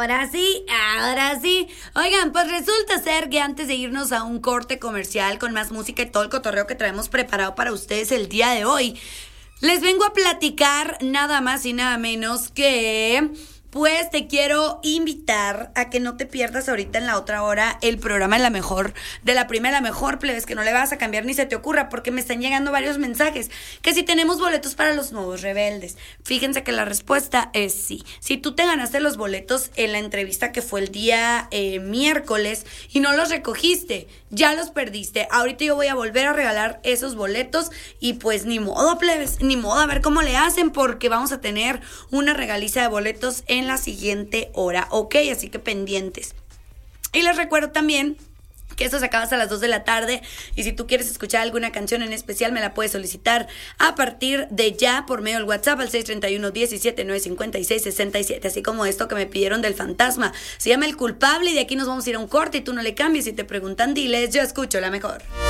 ahora sí, ahora sí. Oigan, pues resulta ser que antes de irnos a un corte comercial con más música y todo el cotorreo que traemos preparado para ustedes el día de hoy, les vengo a platicar nada más y nada menos que... Pues te quiero invitar a que no te pierdas ahorita en la otra hora el programa de la primera mejor, plebes, que no le vas a cambiar ni se te ocurra, porque me están llegando varios mensajes, que si tenemos boletos para los nuevos rebeldes. Fíjense que la respuesta es sí. Si tú te ganaste los boletos en la entrevista que fue el día miércoles y no los recogiste, ya los perdiste. Ahorita yo voy a volver a regalar esos boletos y pues ni modo, plebes, ni modo, a ver cómo le hacen, porque vamos a tener una regaliza de boletos en la siguiente hora, ok, así que pendientes. Y les recuerdo también que esto se acaba hasta las 2 de la tarde y si tú quieres escuchar alguna canción en especial me la puedes solicitar a partir de ya por medio del WhatsApp al 631-17-956-67, así como esto que me pidieron del fantasma. Se llama El Culpable y de aquí nos vamos a ir a un corte y tú no le cambies. Si te preguntan, diles, yo escucho la mejor.